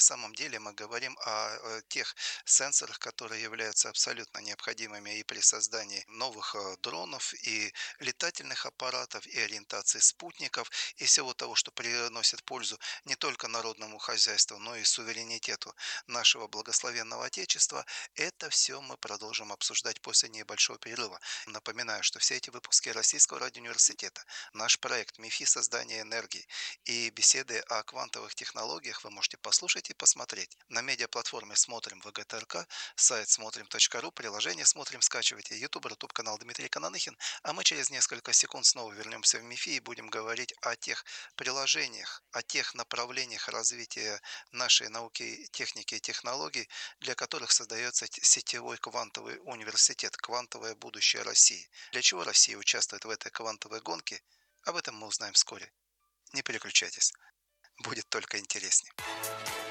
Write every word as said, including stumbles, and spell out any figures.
самом деле мы говорим о э, тех сенсорах, которые являются абсолютно необходимыми и при создании новых э, дронов, и летательных аппаратов, и ориентации спутников, и всего того, что приносит пользу не только народному хозяйству, но и суверенитету нашего благословенного Отечества. Это все мы продолжим обсуждать после небольшого перерыва. Напоминаю, что все эти выпуски Российского радиоуниверситета, наш проект «МИФИ. Создание энергии» и беседы о квантовых технологиях вы можете послушать и посмотреть на медиаплатформе «Смотрим ВГТРК», сайт смотрим точка ру, приложение «Смотрим», скачивайте YouTube, YouTube канал Дмитрий Кананыхин, а мы через несколько секунд снова вернемся в МИФИ и будем говорить о тех приложениях, о тех направлениях развития нашей науки, техники и технологий, для которых создается т- сетевой квантовый университет, квантовое будущее России. Для чего Россия участвует в этой квантовой гонке, об этом мы узнаем вскоре. Не переключайтесь, будет только интереснее.